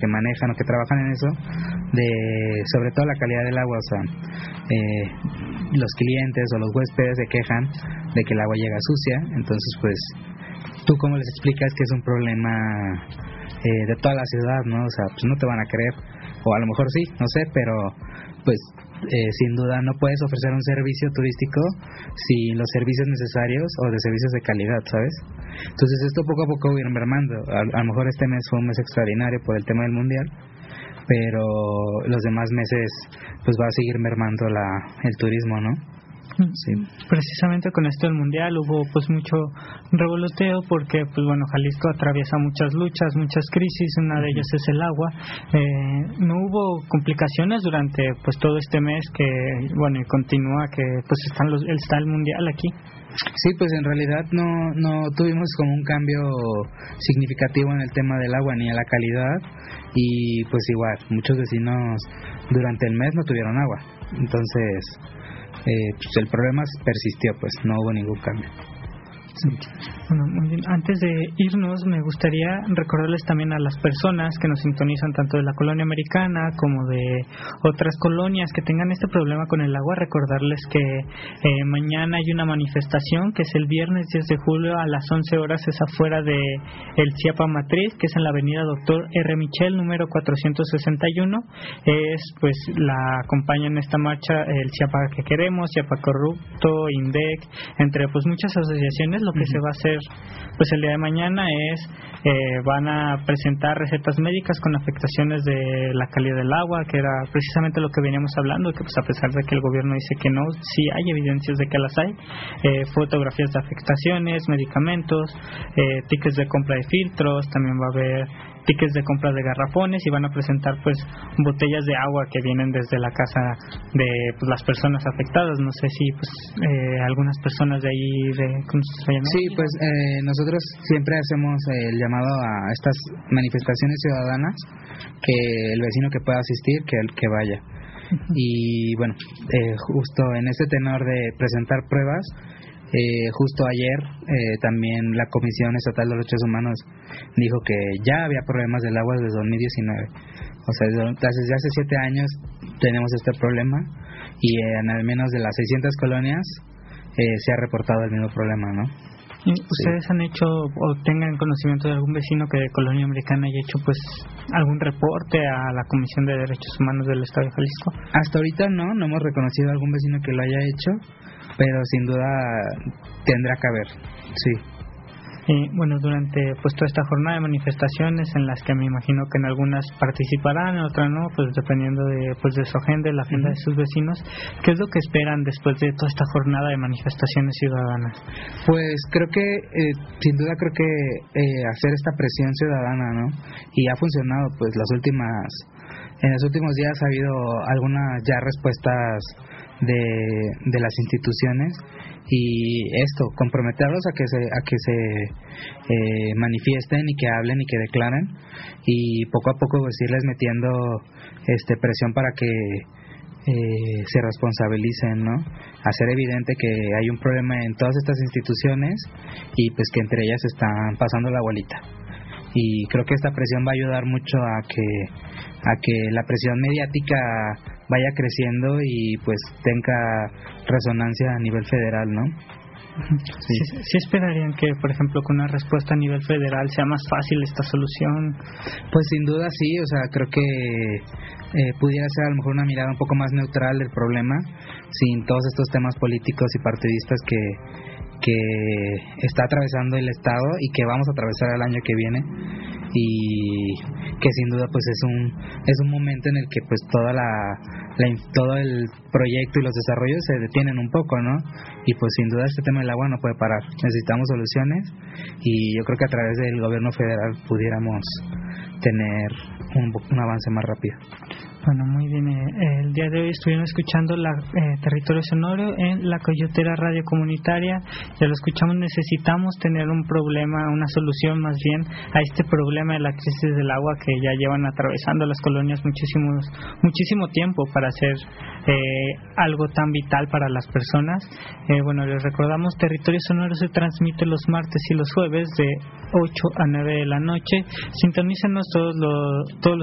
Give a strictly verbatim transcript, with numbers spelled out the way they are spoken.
que manejan o que trabajan en eso, de sobre todo la calidad del agua. O sea, eh, los clientes o los huéspedes se quejan de que el agua llega sucia. Entonces, pues, ¿tú cómo les explicas que es un problema eh, de toda la ciudad, no? O sea, pues no te van a creer, o a lo mejor sí, no sé, pero pues eh, sin duda no puedes ofrecer un servicio turístico sin los servicios necesarios o de servicios de calidad, ¿sabes? Entonces esto poco a poco va a ir mermando. A, a lo mejor este mes fue un mes extraordinario por el tema del mundial, pero los demás meses pues va a seguir mermando la el turismo, ¿no? Sí. Precisamente con esto del mundial hubo pues mucho revoloteo porque pues bueno, Jalisco atraviesa muchas luchas, muchas crisis, una de ellas es el agua. Eh, no hubo complicaciones durante pues todo este mes que bueno y continúa que pues están los está el mundial aquí. Sí, pues en realidad no no tuvimos como un cambio significativo en el tema del agua ni a la calidad, y pues igual muchos vecinos durante el mes no tuvieron agua. Entonces Eh, pues el problema persistió, pues no hubo ningún cambio. Sí. Bueno, muy bien. Antes de irnos, me gustaría recordarles también a las personas que nos sintonizan tanto de la colonia americana como de otras colonias que tengan este problema con el agua, recordarles que eh, mañana hay una manifestación que es el viernes diez de julio a las once horas, es afuera de el Chiapa Matriz, que es en la avenida Doctor R. Michel, número cuatrocientos sesenta y uno. Es, pues, la acompaña en esta marcha el Chiapa que queremos, Chiapa Corrupto, INDEC, entre pues muchas asociaciones. Lo que uh-huh. se va a hacer pues el día de mañana es eh, van a presentar recetas médicas con afectaciones de la calidad del agua, que era precisamente lo que veníamos hablando, que pues a pesar de que el gobierno dice que no, sí hay evidencias de que las hay. Eh, fotografías de afectaciones, medicamentos, eh, tickets de compra de filtros, también va a haber tickets de compra de garrafones, y van a presentar pues botellas de agua que vienen desde la casa de pues, las personas afectadas. No sé si pues eh, algunas personas de ahí de, ¿cómo se llama? Sí, pues eh, nosotros siempre hacemos el llamado a estas manifestaciones ciudadanas, que el vecino que pueda asistir, que el que vaya. Uh-huh. Y bueno, eh, justo en este tenor de presentar pruebas, Eh, justo ayer eh, también la Comisión Estatal de Derechos Humanos dijo que ya había problemas del agua desde dos mil diecinueve. O sea, desde, desde hace siete años tenemos este problema, y en al menos de las seiscientas colonias eh, se ha reportado el mismo problema, ¿no? ¿Ustedes sí. han hecho o tengan conocimiento de algún vecino que de colonia americana haya hecho pues algún reporte a la Comisión de Derechos Humanos del Estado de Jalisco? Hasta ahorita no, no hemos reconocido a algún vecino que lo haya hecho, pero sin duda tendrá que haber, sí. Y bueno, durante pues toda esta jornada de manifestaciones, en las que me imagino que en algunas participarán, en otras no, pues dependiendo de pues de su agenda, de la agenda uh-huh. de sus vecinos, ¿qué es lo que esperan después de toda esta jornada de manifestaciones ciudadanas? Pues creo que eh, sin duda creo que eh, hacer esta presión ciudadana, ¿no? Y ha funcionado, pues las últimas en los últimos días ha habido algunas ya respuestas de de las instituciones, y esto, comprometerlos a que se a que se eh, manifiesten y que hablen y que declaren, y poco a poco pues irles metiendo este presión para que eh, se responsabilicen, ¿no? Hacer evidente que hay un problema en todas estas instituciones, y pues que entre ellas están pasando la bolita. Y creo que esta presión va a ayudar mucho a que a que la presión mediática vaya creciendo y pues tenga resonancia a nivel federal, ¿no? Sí. Sí, sí esperarían que, por ejemplo, con una respuesta a nivel federal sea más fácil esta solución. Pues sin duda sí, o sea, creo que eh, pudiera ser a lo mejor una mirada un poco más neutral del problema, sin todos estos temas políticos y partidistas que que está atravesando el Estado y que vamos a atravesar el año que viene, y que sin duda pues es un es un momento en el que pues toda la, la todo el proyecto y los desarrollos se detienen un poco, ¿no? Y pues sin duda este tema del agua no puede parar, necesitamos soluciones, y yo creo que a través del gobierno federal pudiéramos tener un, un avance más rápido. Bueno, muy bien. Eh, el día de hoy estuvimos escuchando la eh, Territorio Sonoro en la Coyotera Radio Comunitaria. Ya lo escuchamos, necesitamos tener un problema, una solución más bien a este problema de la crisis del agua que ya llevan atravesando las colonias muchísimos, muchísimo tiempo para hacer eh, algo tan vital para las personas. Eh, bueno, les recordamos, Territorio Sonoro se transmite los martes y los jueves de ocho a nueve de la noche. Sintonícenos todos los, todos los